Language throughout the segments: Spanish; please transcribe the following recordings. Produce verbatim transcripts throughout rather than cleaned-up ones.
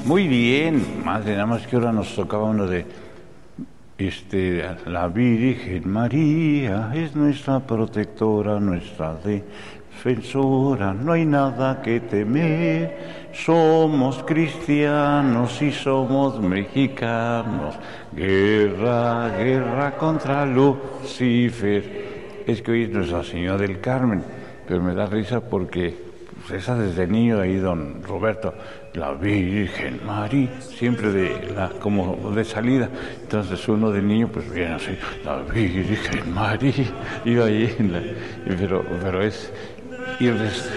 Muy bien, madre, nada más que ahora nos tocaba uno de este, la Virgen María es nuestra protectora, nuestra defensora, no hay nada que temer, somos cristianos y somos mexicanos, guerra, guerra contra Lucifer. Es que hoy es Nuestra Señora del Carmen, pero me da risa porque pues, esa desde niño ahí don Roberto, la Virgen María, siempre de la, como de salida. Entonces uno de niño pues viene así, la Virgen María, iba ahí, en la, pero, pero es irres,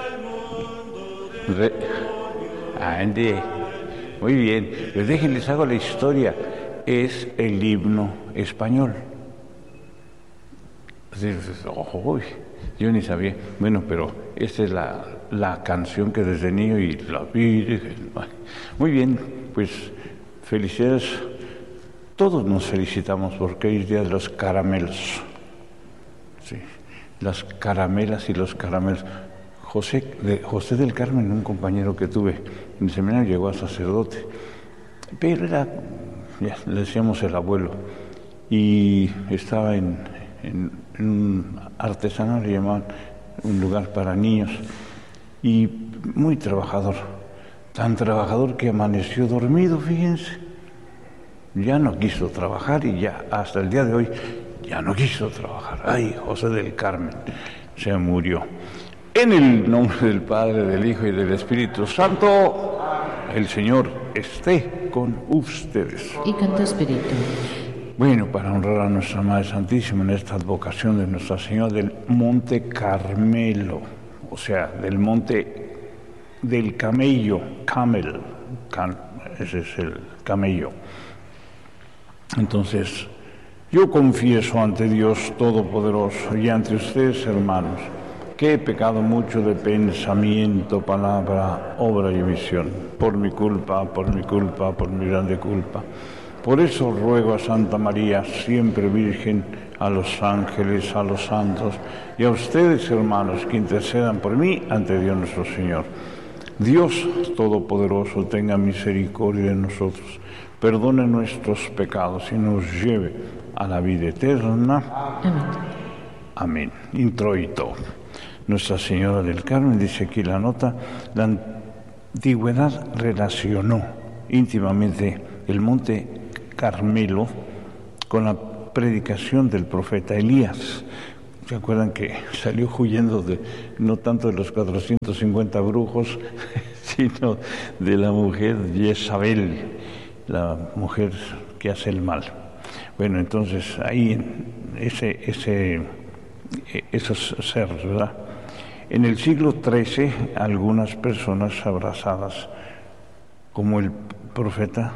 re, ande, muy bien, pero déjenles hago la historia, es el himno español. Así, oh, yo ni sabía, bueno, pero esta es la, la canción que desde niño y la Virgen. Muy bien, pues felicidades, todos nos felicitamos porque hoy es día de los caramelos, sí, las caramelas y los caramelos. José, de, José del Carmen, un compañero que tuve en el seminario, llegó a sacerdote, pero era, ya le decíamos el abuelo, y estaba en, en, en un artesanal, le llamaban, un lugar para niños, y muy trabajador, tan trabajador que amaneció dormido, fíjense, ya no quiso trabajar y ya hasta el día de hoy ya no quiso trabajar. Ay, José del Carmen se murió. En el nombre del Padre, del Hijo y del Espíritu Santo, el Señor esté con ustedes. Y con tu espíritu. Bueno, para honrar a nuestra Madre Santísima en esta advocación de Nuestra Señora del Monte Carmelo, o sea, del Monte del Camello, Camel, cam, ese es el camello. Entonces, yo confieso ante Dios Todopoderoso y ante ustedes, hermanos, que he pecado mucho de pensamiento, palabra, obra y omisión, por mi culpa, por mi culpa, por mi grande culpa. Por eso ruego a Santa María, siempre Virgen, a los ángeles, a los santos y a ustedes, hermanos, que intercedan por mí ante Dios nuestro Señor. Dios Todopoderoso tenga misericordia de nosotros, perdone nuestros pecados y nos lleve a la vida eterna. Amén. Amén. Introito. Nuestra Señora del Carmen, dice aquí la nota, la antigüedad relacionó íntimamente el monte Carmelo con la predicación del profeta Elías. ¿Se acuerdan que salió huyendo de, no tanto de los cuatrocientos cincuenta brujos, sino de la mujer Jezabel, la mujer que hace el mal? Bueno, entonces ahí ese, ese, esos seres, ¿verdad? En el siglo trece, algunas personas abrazadas como el profeta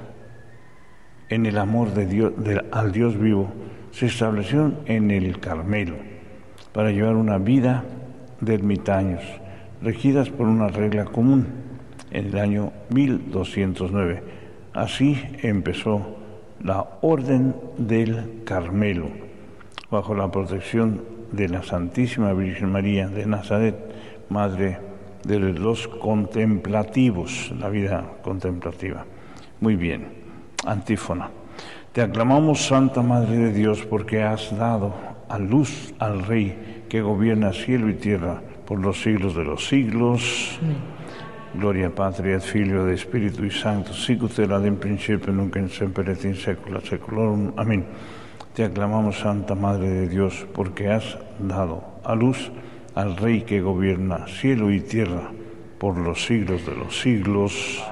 en el amor de Dios, de, al Dios vivo, se establecieron en el Carmelo para llevar una vida de ermitaños, regidas por una regla común en el año mil doscientos nueve. Así empezó la Orden del Carmelo, bajo la protección de la Santísima Virgen María de Nazaret, Madre de los contemplativos, la vida contemplativa. Muy bien, antífona. Te aclamamos, Santa Madre de Dios, porque has dado a luz al Rey que gobierna cielo y tierra por los siglos de los siglos. Amén. Gloria Patri et Filio et Spiritui Sanctus, sic ut erat in principio nunc in semper et in saecula saeculorum. Amén. Te aclamamos, Santa Madre de Dios, porque has dado a luz al Rey que gobierna cielo y tierra por los siglos de los siglos.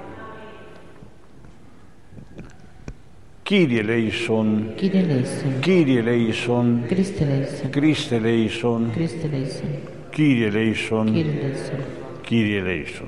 Kyrie eleison, Kyrie eleison, Kyrie eleison, Christe eleison, Christe eleison, Christe eleison, Kyrie eleison, Kyrie eleison, Kyrie eleison.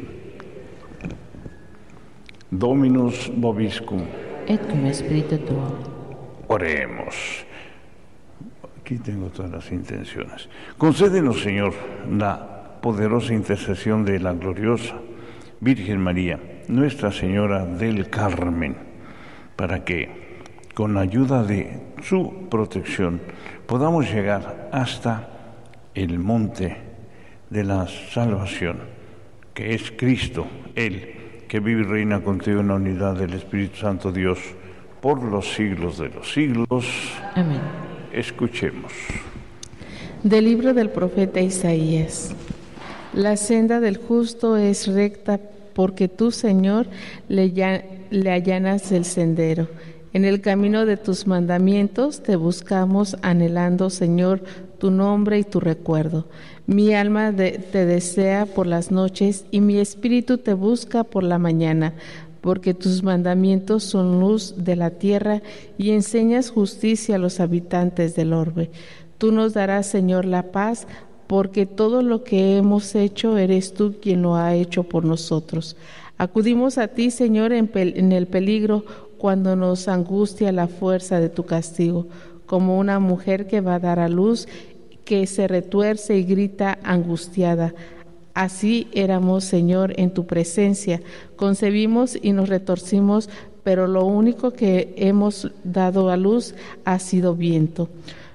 Dominus vobiscum. Et cum spiritu tuo. Oremos. Aquí tengo todas las intenciones. Concédenos, Señor, la poderosa intercesión de la gloriosa Virgen María, Nuestra Señora del Carmen, para que, con la ayuda de su protección, podamos llegar hasta el monte de la salvación, que es Cristo, Él, que vive y reina contigo en la unidad del Espíritu Santo Dios, por los siglos de los siglos. Amén. Escuchemos. Del libro del profeta Isaías. La senda del justo es recta, porque tú, Señor, le, ya, le allanas el sendero. En el camino de tus mandamientos te buscamos, anhelando, Señor, tu nombre y tu recuerdo. Mi alma de, te desea por las noches y mi espíritu te busca por la mañana, porque tus mandamientos son luz de la tierra y enseñas justicia a los habitantes del orbe. Tú nos darás, Señor, la paz, porque todo lo que hemos hecho eres tú quien lo ha hecho por nosotros. Acudimos a ti, Señor, en, pel- en el peligro, cuando nos angustia la fuerza de tu castigo, como una mujer que va a dar a luz, que se retuerce y grita angustiada. Así éramos, Señor, en tu presencia. Concebimos y nos retorcimos, pero lo único que hemos dado a luz ha sido viento.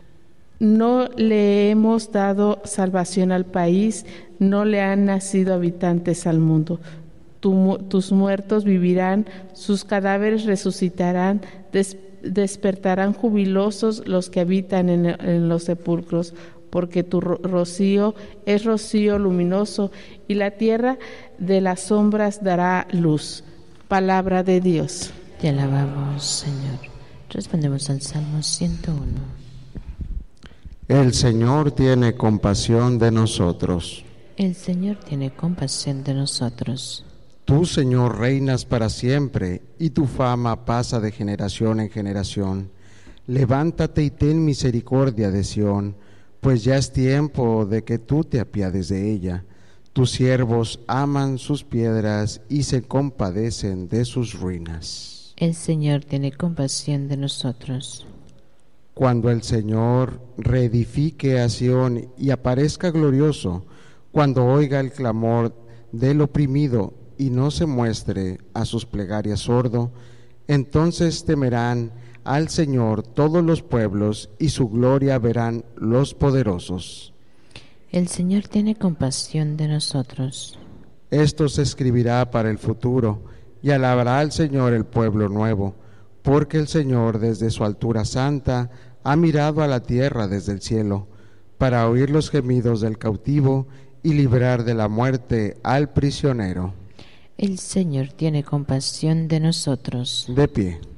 No le hemos dado salvación al país, no le han nacido habitantes al mundo. Tu, tus muertos vivirán, sus cadáveres resucitarán, des, despertarán jubilosos los que habitan en, en los sepulcros, porque tu ro- rocío es rocío luminoso y la tierra de las sombras dará luz. Palabra de Dios. Te alabamos, Señor. Respondemos al Salmo ciento uno. El Señor tiene compasión de nosotros. El Señor tiene compasión de nosotros. Tú, Señor, reinas para siempre, y tu fama pasa de generación en generación. Levántate y ten misericordia de Sión, pues ya es tiempo de que tú te apiades de ella. Tus siervos aman sus piedras y se compadecen de sus ruinas. El Señor tiene compasión de nosotros. Cuando el Señor reedifique a Sión y aparezca glorioso, cuando oiga el clamor del oprimido y no se muestre a sus plegarias sordo, entonces temerán al Señor todos los pueblos y su gloria verán los poderosos. El Señor tiene compasión de nosotros. Esto se escribirá para el futuro y alabará al Señor el pueblo nuevo, porque el Señor desde su altura santa ha mirado a la tierra desde el cielo, para oír los gemidos del cautivo y librar de la muerte al prisionero. El Señor tiene compasión de nosotros. De pie.